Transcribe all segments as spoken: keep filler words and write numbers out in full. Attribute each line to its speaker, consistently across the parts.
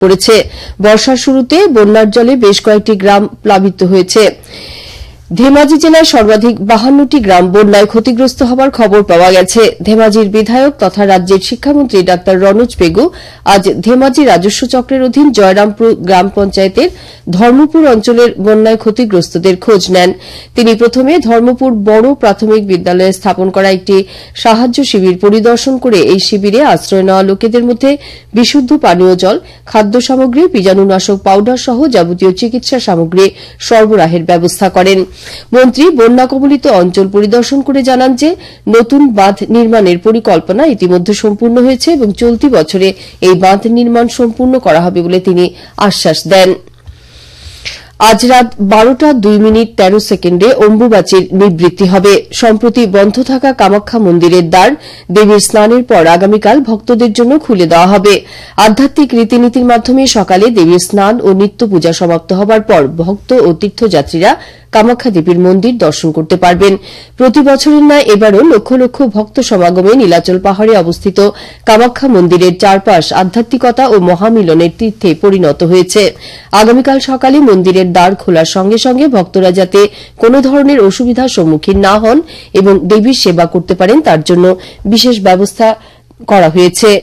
Speaker 1: করেছে। বর্ষার শুরুতে বন্যার জলে বেশ কয়েকটি গ্রাম প্লাবিত হয়েছে। ধেমাজি জেলায় সর্বাধিক বাহান্নটি গ্রাম বন্যায় ক্ষতিগ্রস্ত হবার খবর পাওয়া গেছে। ধেমাজির বিধায়ক তথা রাজ্যের শিক্ষামন্ত্রী ডা রনোজ পেগু আজ ধেমাজি রাজস্ব চক্রের অধীন জয়রামপুর গ্রাম পঞ্চায়েতের ধর্মপুর অঞ্চলের বন্যায় ক্ষতিগ্রস্তদের খোঁজ নেন। তিনি প্রথমে ধর্মপুর বড় প্রাথমিক বিদ্যালয়ে স্থাপন করা একটি সাহায্য শিবির পরিদর্শন করে এই শিবিরে আশ্রয় নেওয়া লোকেদের মধ্যে বিশুদ্ধ পানীয় জল, খাদ্য সামগ্রী, বীজাণুনাশক পাউডার সহ যাবতীয় চিকিৎসা সামগ্রী সরবরাহের ব্যবস্থা করেন। মন্ত্রী বন্যা কবলিত অঞ্চল পরিদর্শন করে জানান যে নতুন বাঁধ নির্মাণের পরিকল্পনা ইতিমধ্যে সম্পূর্ণ হয়েছে এবং চলতি বছরে এই বাঁধ নির্মাণ সম্পূর্ণ করা হবে বলে তিনি আশ্বাস দেন। আজ রাত বারোটা দুই মিনিট তেরো সেকেন্ডে অম্বুবাচীর নিবৃত্তি হবে। সম্প্রতি বন্ধ থাকা কামাখ্যা মন্দিরের দ্বার দেবীর স্নানের পর আগামীকাল ভক্তদের জন্য খুলে দেওয়া হবে। আধ্যাত্মিক রীতিনীতির মাধ্যমে সকালে দেবীর স্নান ও নিত্য পূজা সমাপ্ত হবার পর ভক্ত ও তীর্থযাত্রীরা কামাখ্যা দেবীর মন্দির দর্শন করতে পারবেন। প্রতি বছরের ন্যায় এবারও লক্ষ লক্ষ ভক্ত সমাগমে নীলাচল পাহাড়ে অবস্থিত কামাখ্যা মন্দিরের চারপাশ আধ্যাত্মিকতা ও মহামিলনের তীর্থে পরিণত হয়েছে। আগামীকাল সকালে মন্দিরের দ্বার খোলার সঙ্গে সঙ্গে ভক্তরা যাতে কোন ধরনের অসুবিধার সম্মুখীন না হন এবং দেবীর সেবা করতে পারেন তার জন্য বিশেষ ব্যবস্থা করা হয়েছে।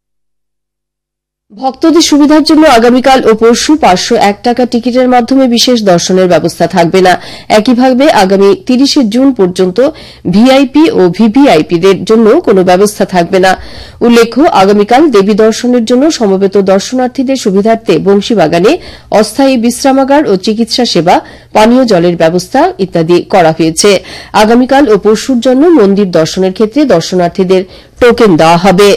Speaker 1: ভক্তদের সুবিধার জন্য আগামীকাল ও পরশু পাঁচশো এক টাকা টিকিটের মাধ্যমে বিশেষ দর্শনের ব্যবস্থা থাকবে না। একইভাবে আগামী তিরিশে জুন পর্যন্ত ভিআইপি ও ভিভিআইপিদের জন্য কোন ব্যবস্থা থাকবে না। উল্লেখ্য, আগামীকাল দেবী দর্শনের জন্য সমবেত দর্শনার্থীদের সুবিধার্থে বংশীবাগানে অস্থায়ী বিশ্রামাগার ও চিকিৎসা সেবা, পানীয় জলের ব্যবস্থা ইত্যাদি করা হয়েছে। আগামীকাল ও পরশুর জন্য মন্দির দর্শনের ক্ষেত্রে দর্শনার্থীদের টোকেন দেওয়া হবে।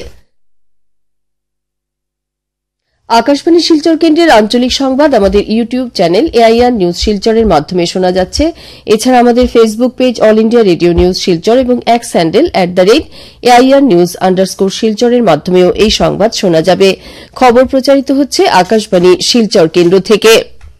Speaker 1: আকাশবাণী শিলচর কেন্দ্রের আঞ্চলিক সংবাদ আমাদের ইউটিউব চ্যানেল এআইআর নিউজ শিলচরের মাধ্যমে শোনা যাচ্ছে। এছাড়া আমাদের Facebook page all India radio news Silchar এবং x handle at the rate AIR news underscore শিলচরের মাধ্যমেও এই সংবাদ শোনা যাবে। খবর প্রচারিত হচ্ছে আকাশবাণী শিলচর কেন্দ্র থেকে।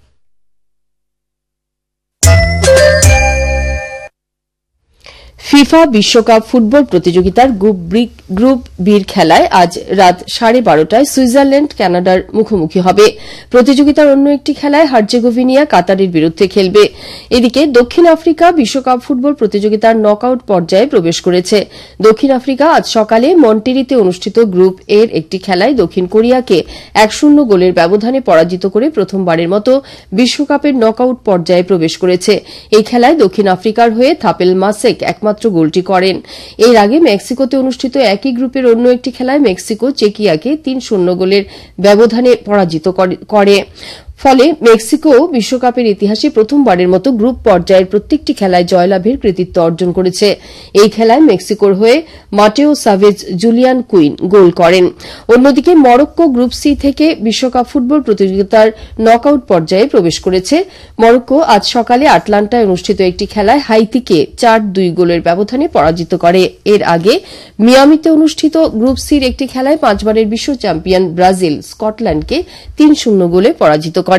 Speaker 1: ফিফা বিশ্বকাপ ফুটবল প্রতিযোগিতার গ্রুপ বির খেলায় আজ রাত সাড়ে বারোটায় সুইজারল্যান্ড কানাডার মুখোমুখি হবে। প্রতিযোগিতার অন্য একটি খেলায় হার্জেগোভিনা কাতারের বিরুদ্ধে খেলবে। এদিকে দক্ষিণ আফ্রিকা বিশ্বকাপ ফুটবল প্রতিযোগিতার নকআউট পর্যায়ে প্রবেশ করেছে। দক্ষিণ আফ্রিকা আজ সকালে মন্টেরিতে অনুষ্ঠিত গ্রুপ এর একটি খেলায় দক্ষিণ কোরিয়াকে এক শূন্য গোলের ব্যবধানে পরাজিত করে প্রথমবারের মতো বিশ্বকাপের নকআউট পর্যায়ে প্রবেশ করেছে। এই খেলায় দক্ষিণ আফ্রিকার হয়ে থাপেল মাসেক একমাত্র গোলটি করেন। এর আগে মেক্সিকোতে অনুষ্ঠিত একই গ্রুপের অন্য একটি খেলায় মেক্সিকো চেকিয়াকে তিন শূন্য গোলের ব্যবধানে পরাজিত করে। ফলে মেক্সিকো বিশ্বকাপের ইতিহাসে প্রথমবারের মতো গ্রুপ পর্যায়ের প্রত্যেকটি খেলায় জয়লাভের কৃতিত্ব অর্জন করেছে। এই খেলায় মেক্সিকোর হয়ে মাটেও সাভেজ, জুলিয়ান কুইন গোল করেন। অন্যদিকে মরক্কো গ্রুপ সি থেকে বিশ্বকাপ ফুটবল প্রতিযোগিতার নকআউট পর্যায়ে প্রবেশ করেছে। মরক্কো আজ সকালে আটলান্টায় অনুষ্ঠিত একটি খেলায় হাইতিকে চার দুই গোলের ব্যবধানে পরাজিত করে। এর আগে মিয়ামিতে অনুষ্ঠিত গ্রুপ সির একটি খেলায় পাঁচবারের বিশ্ব চ্যাম্পিয়ন ব্রাজিল স্কটল্যান্ডকে তিন শূন্য গোলে পরাজিত করে।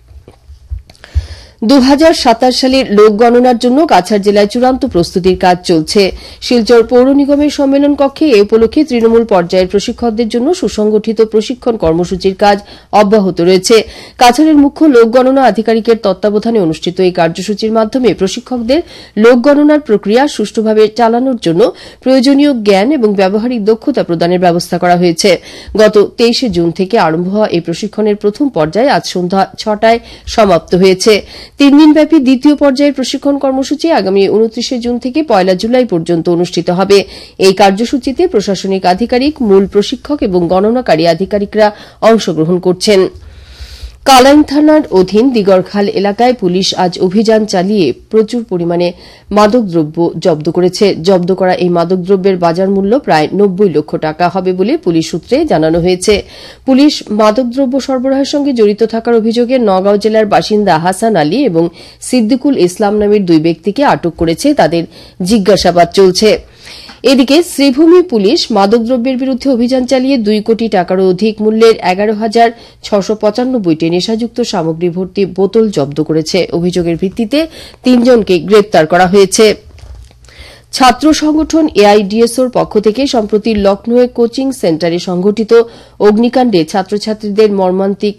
Speaker 1: দু হাজার সাতাশ সালের লোক গণনার জন্য কাছাড় জেলায় চূড়ান্ত প্রস্তুতির কাজ চলছে। শিলচর পৌর নিগমের সম্মেলন কক্ষে এ উপলক্ষে তৃণমূল পর্যায়ের প্রশিক্ষকদের জন্য সুসংগঠিত প্রশিক্ষণ কর্মসূচির কাজ অব্যাহত রয়েছে। কাছাড়ের মুখ্য লোক গণনা আধিকারিকের তত্ত্বাবধানে অনুষ্ঠিত এই কার্যসূচির মাধ্যমে প্রশিক্ষকদের লোক গণনার প্রক্রিয়া সুষ্ঠুভাবে চালানোর জন্য প্রয়োজনীয় জ্ঞান এবং ব্যবহারিক দক্ষতা প্রদানের ব্যবস্থা করা হয়েছে। গত তেইশে জুন থেকে আরম্ভ হওয়া এই প্রশিক্ষণের প্রথম পর্যায় আজ সন্ধ্যা ছটায় সমাপ্ত হয়েছে। তিন দিনব্যাপী দ্বিতীয় পর্যায়ের প্রশিক্ষণ কর্মসূচি আগামী উনত্রিশে জুন থেকে পয়লা জুলাই পর্যন্ত অনুষ্ঠিত হবে। এই কার্যসূচিতে প্রশাসনিক আধিকারিক, মূল প্রশিক্ষক এবং গণনাকারী আধিকারিকরা অংশগ্রহণ করছেন। কালাইন থানার অধীন দিগরখাল এলাকায় পুলিশ আজ অভিযান চালিয়ে প্রচুর পরিমাণে মাদকদ্রব্য জব্দ করেছে। জব্দ করা এই মাদকদ্রব্যের বাজার মূল্য প্রায় নব্বই লক্ষ টাকা হবে বলে পুলিশ সূত্রে জানানো হয়েছে। পুলিশ মাদকদ্রব্য সরবরাহের সঙ্গে জড়িত থাকার অভিযোগে নওগাঁ জেলার বাসিন্দা হাসান আলী এবং সিদ্দিকুল ইসলাম নামের দুই ব্যক্তিকে আটক করেছে। তাদের জিজ্ঞাসাবাদ চলছে। এদিকে শ্রীভূমি পুলিশ মাদকদ্রব্যের বিরুদ্ধে অভিযান চালিয়ে দুই কোটি টাকারও অধিক মূল্যের এগারো হাজার ছশো পঁচানব্বইটি নেশাযুক্ত সামগ্রী ভর্তি বোতল জব্দ করেছে। অভিযোগের ভিত্তিতে তিনজনকে গ্রেপ্তার করা হয়েছে। ছাত্র সংগঠন এআইডিএসওর পক্ষ থেকে সম্প্রতি লখনৌয়ে কোচিং সেন্টারে সংঘটিত অগ্নিকাণ্ডে ছাত্রছাত্রীদের মর্মান্তিক